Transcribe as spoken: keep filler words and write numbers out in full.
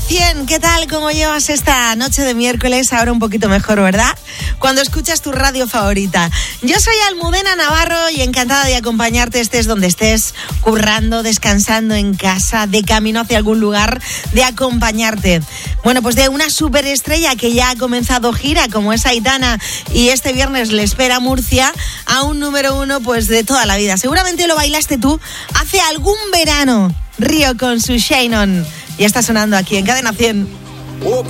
cien, ¿qué tal? ¿Cómo llevas esta noche de miércoles? Ahora un poquito mejor, ¿verdad? Cuando escuchas tu radio favorita. Yo soy Almudena Navarro y encantada de acompañarte, estés donde estés, currando, descansando en casa, de camino hacia algún lugar, de acompañarte. Bueno, pues de una superestrella que ya ha comenzado gira, como es Aitana, y este viernes le espera Murcia, a un número uno pues de toda la vida. Seguramente lo bailaste tú hace algún verano. Río con su Shine On. Y está sonando aquí en Cadena cien.